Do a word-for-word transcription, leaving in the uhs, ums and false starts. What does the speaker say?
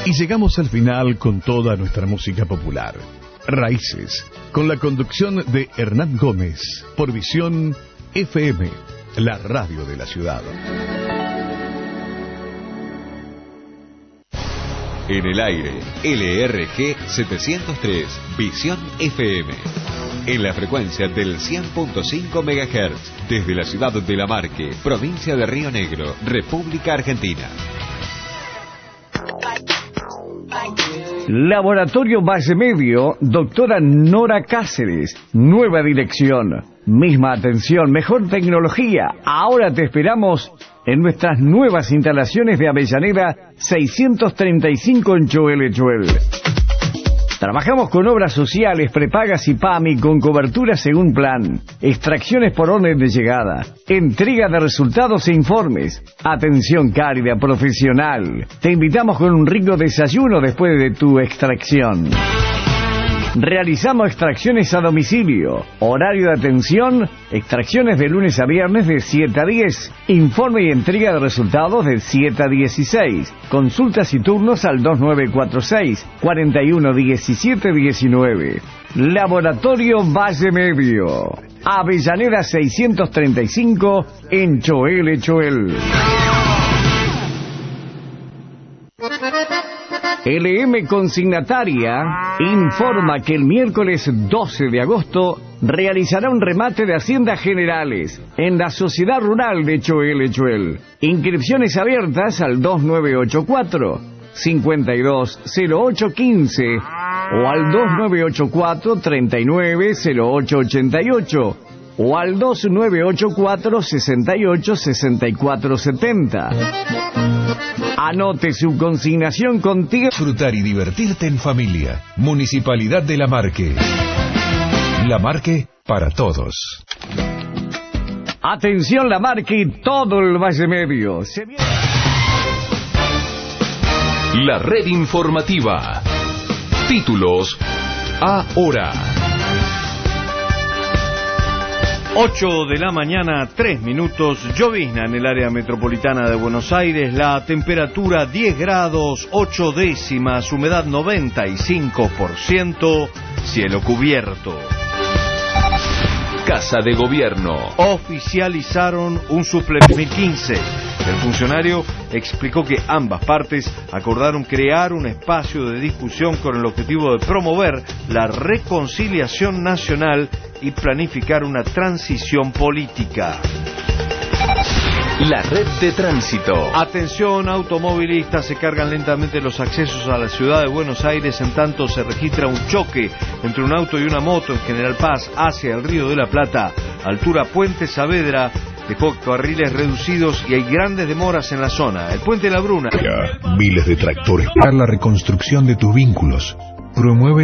Y llegamos al final con toda nuestra música popular. Raíces, con la conducción de Hernán Gómez, por Visión F M, la radio de la ciudad. En el aire, L R G setecientos tres, Visión F M. En la frecuencia del cien punto cinco megahertz, desde la ciudad de La Marque, provincia de Río Negro, República Argentina. Laboratorio Valle Medio, doctora Nora Cáceres. Nueva dirección, misma atención, mejor tecnología. Ahora te esperamos en nuestras nuevas instalaciones de Avellaneda seiscientos treinta y cinco en Choel Choel. Trabajamos con obras sociales, prepagas y P A M I con cobertura según plan, extracciones por orden de llegada, entrega de resultados e informes, atención cálida, profesional. Te invitamos con un rico desayuno después de tu extracción. Realizamos extracciones a domicilio. Horario de atención, extracciones de lunes a viernes de siete a diez. Informe y entrega de resultados de siete a dieciséis. Consultas y turnos al dos nueve cuatro seis, cuatro uno uno siete uno nueve. Laboratorio Valle Medio. Avellaneda seiscientos treinta y cinco en Choel Choel. L M Consignataria informa que el miércoles doce de agosto realizará un remate de Haciendas Generales en la Sociedad Rural de Choel Choel. Inscripciones abiertas al dos nueve ocho cuatro, cinco dos cero ocho uno cinco o al dos nueve ocho cuatro, tres nueve cero ocho ocho ocho o al dos nueve ocho cuatro, seis ocho seis cuatro siete cero. Anote su consignación contigo. Disfrutar y divertirte en familia. Municipalidad de La Marque. La Marque para todos. Atención La Marque y todo el Valle Medio. Se viene... La red informativa. Títulos ahora. ocho de la mañana, tres minutos, llovizna en el área metropolitana de Buenos Aires, la temperatura diez grados, ocho décimas, humedad noventa y cinco por ciento, cielo cubierto. Casa de Gobierno. Oficializaron un suplemento dos mil quince. El funcionario explicó que ambas partes acordaron crear un espacio de discusión con el objetivo de promover la reconciliación nacional y planificar una transición política. La red de tránsito. Atención, automovilistas, se cargan lentamente los accesos a la ciudad de Buenos Aires en tanto se registra un choque entre un auto y una moto en General Paz hacia el Río de la Plata, altura Puente Saavedra, dejó carriles reducidos y hay grandes demoras en la zona. El Puente La Bruna. Ya, miles de tractores para la reconstrucción de tus vínculos. Promueve